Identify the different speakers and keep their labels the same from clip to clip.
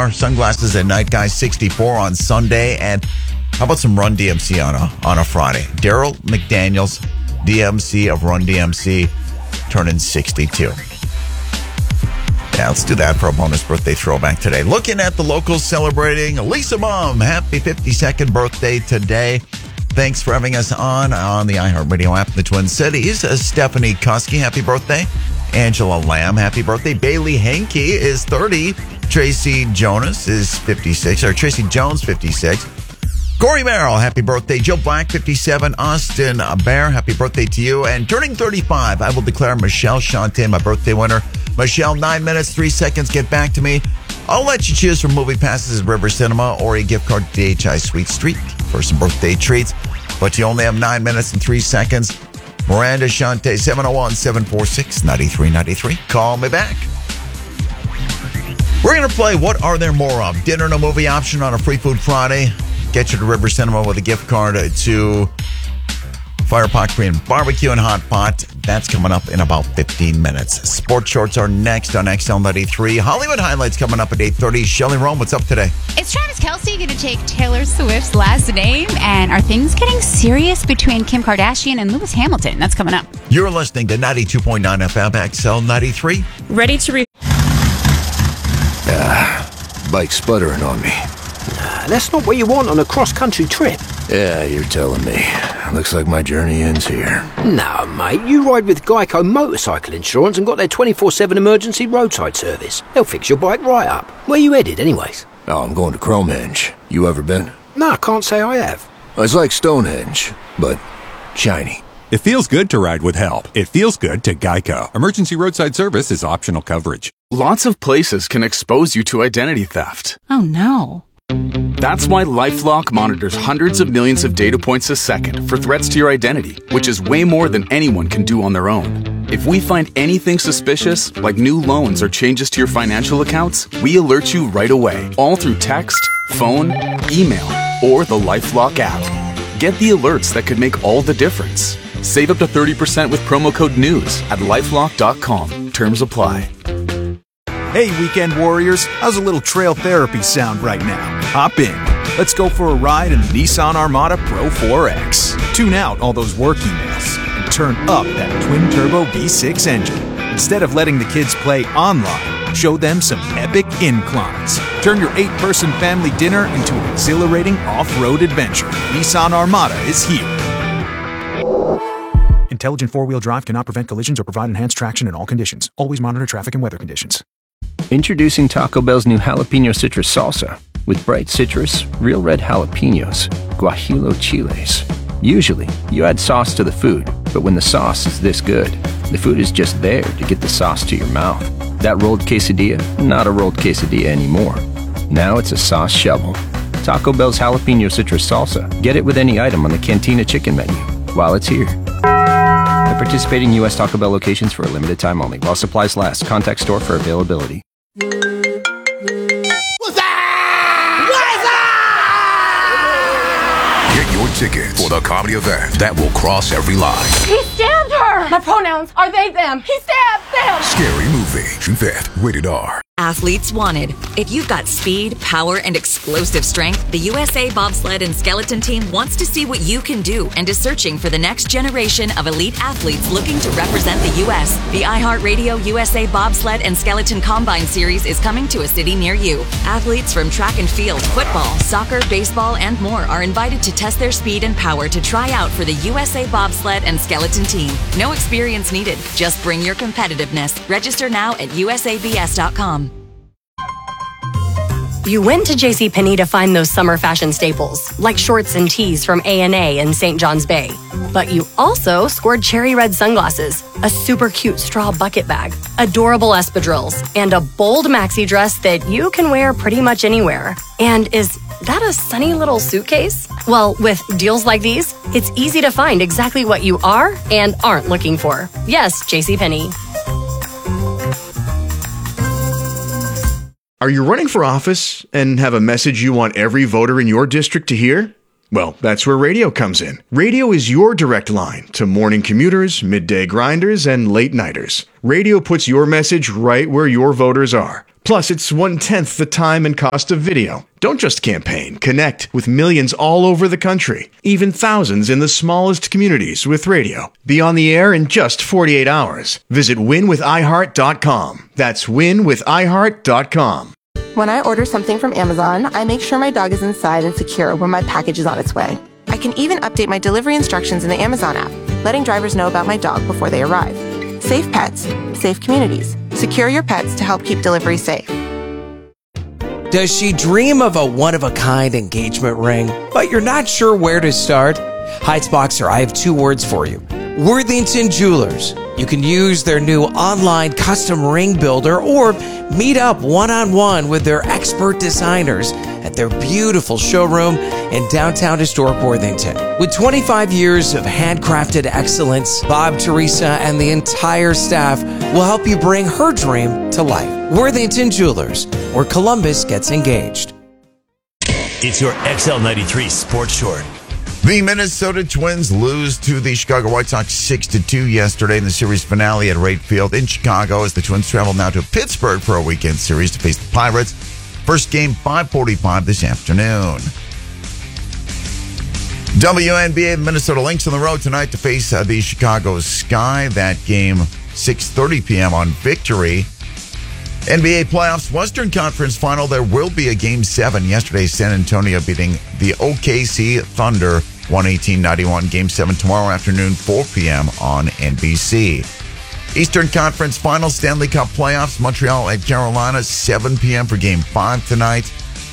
Speaker 1: radar. Sunglasses at night, guys, 64 on Sunday. And how about some Run DMC on a Friday? Daryl McDaniels, DMC of Run DMC, turning 62. Yeah, let's do that for a bonus birthday throwback today. Looking at the locals celebrating Lisa Mom. Happy 52nd birthday today. Thanks for having us on the iHeartRadio app in the Twin Cities. Stephanie Kuski, happy birthday. Angela Lamb, happy birthday. Bailey Henke is 30. Tracy Jones is 56. Or Tracy Jones, 56. Corey Merrill, happy birthday. Joe Black, 57. Austin Bear, happy birthday to you. And turning 35, I will declare Michelle Shante my birthday winner. Michelle, 9 minutes, 3 seconds. Get back to me. I'll let you choose from movie passes at River Cinema or a gift card to DHI Sweet Street for some birthday treats. But you only have 9 minutes and 3 seconds. Miranda Shante, 701-746-9393. Call me back. We're going to play What Are There More Of? Dinner and a movie option on a Free Food Friday. Get you to River Cinema with a gift card to Firepot Korean Barbecue and Hot Pot. That's coming up in about 15 minutes. Sports Shorts are next on XL93. Hollywood Highlights coming up at 8:30. Shelley Rome, what's up today?
Speaker 2: Is Travis Kelce going to take Taylor Swift's last name? And are things getting serious between Kim Kardashian and Lewis Hamilton? That's coming up.
Speaker 1: You're listening to 92.9 FM XL93.
Speaker 3: Ready to
Speaker 4: Bike sputtering on me.
Speaker 5: That's not what you want on a cross-country trip.
Speaker 4: Yeah, you're telling me. Looks like my journey ends here.
Speaker 5: No, mate, you ride with Geico Motorcycle Insurance and got their 24/7 emergency roadside service. They'll fix your bike right up. Where you headed, anyways?
Speaker 4: Oh, I'm going to Cromehenge. You ever been?
Speaker 5: No, I can't say I have.
Speaker 4: It's like Stonehenge, but shiny.
Speaker 6: It feels good to ride with help. It feels good to Geico. Emergency roadside service is optional coverage.
Speaker 7: Lots of places can expose you to identity theft.
Speaker 2: Oh, no.
Speaker 7: That's why LifeLock monitors hundreds of millions of data points a second for threats to your identity, which is way more than anyone can do on their own. If we find anything suspicious, like new loans or changes to your financial accounts, we alert you right away, all through text, phone, email, or the LifeLock app. Get the alerts that could make all the difference. Save up to 30% with promo code NEWS at LifeLock.com. Terms apply.
Speaker 8: Hey, weekend warriors, how's a little trail therapy sound right now? Hop in. Let's go for a ride in the Nissan Armada Pro 4X. Tune out all those work emails and turn up that twin-turbo V6 engine. Instead of letting the kids play online, show them some epic inclines. Turn your 8-person family dinner into an exhilarating off-road adventure. Nissan Armada is here. Intelligent four-wheel drive cannot prevent collisions or provide enhanced traction in all conditions. Always monitor traffic and weather conditions.
Speaker 9: Introducing Taco Bell's new Jalapeno Citrus Salsa. With bright citrus, real red jalapenos, guajillo chiles. Usually, you add sauce to the food, but when the sauce is this good, the food is just there to get the sauce to your mouth. That rolled quesadilla, not a rolled quesadilla anymore. Now it's a sauce shovel. Taco Bell's Jalapeno Citrus Salsa. Get it with any item on the Cantina Chicken menu while it's here. At participating U.S. Taco Bell locations for a limited time only. While supplies last. Contact store for availability.
Speaker 10: Get your tickets for the comedy event that will cross every line.
Speaker 11: He stabbed her! My pronouns are they, them. He stabbed them!
Speaker 10: Scary Movie, June 5th, rated R.
Speaker 12: Athletes wanted. If you've got speed, power, and explosive strength, the USA Bobsled and Skeleton Team wants to see what you can do and is searching for the next generation of elite athletes looking to represent the U.S. The iHeartRadio USA Bobsled and Skeleton Combine Series is coming to a city near you. Athletes from track and field, football, soccer, baseball, and more are invited to test their speed and power to try out for the USA Bobsled and Skeleton Team. No experience needed. Just bring your competitiveness. Register now at usabs.com.
Speaker 13: You went to JCPenney to find those summer fashion staples, like shorts and tees from A&A and St. John's Bay. But you also scored cherry red sunglasses, a super cute straw bucket bag, adorable espadrilles, and a bold maxi dress that you can wear pretty much anywhere. And is that a sunny little suitcase? Well, with deals like these, it's easy to find exactly what you are and aren't looking for. Yes, JCPenney.
Speaker 14: Are you running for office and have a message you want every voter in your district to hear? Well, that's where radio comes in. Radio is your direct line to morning commuters, midday grinders, and late nighters. Radio puts your message right where your voters are. Plus, it's 1/10 the time and cost of video. Don't just campaign. Connect with millions all over the country, even thousands in the smallest communities with radio. Be on the air in just 48 hours. Visit winwithiheart.com. That's winwithiheart.com.
Speaker 11: When I order something from Amazon, I make sure my dog is inside and secure when my package is on its way. I can even update my delivery instructions in the Amazon app, letting drivers know about my dog before they arrive. Safe pets, safe communities. Secure your pets to help keep delivery safe.
Speaker 3: Does she dream of a one-of-a-kind engagement ring, but you're not sure where to start? Heights-Boxer, I have 2 words for you. Worthington Jewelers. You can use their new online custom ring builder or meet up one-on-one with their expert designers at their beautiful showroom in downtown historic Worthington. With 25 years of handcrafted excellence, Bob, Teresa, and the entire staff will help you bring her dream to life. Worthington Jewelers, where Columbus gets engaged.
Speaker 15: It's your XL93 Sports Short.
Speaker 1: The Minnesota Twins lose to the Chicago White Sox 6-2 yesterday in the series finale at Wright Field in Chicago as the Twins travel now to Pittsburgh for a weekend series to face the Pirates. First game, 5:45 this afternoon. WNBA Minnesota Lynx on the road tonight to face the Chicago Sky. That game, 6:30 p.m. on Victory. NBA playoffs, Western Conference Final. There will be a Game 7. Yesterday, San Antonio beating the OKC Thunder 118-91. Game 7 tomorrow afternoon, 4 p.m. on NBC. Eastern Conference Final, Stanley Cup playoffs, Montreal at Carolina, 7 p.m. for Game 5 tonight.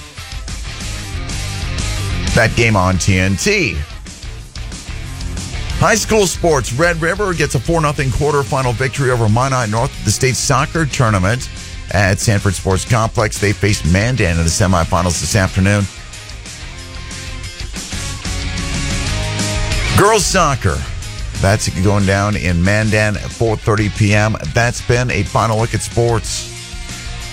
Speaker 1: That game on TNT. High school sports, Red River gets a 4-0 quarterfinal victory over Minot North at the state soccer tournament at Sanford Sports Complex. They face Mandan in the semifinals this afternoon. Girls soccer, that's going down in Mandan at 4:30 p.m. That's been a final look at sports.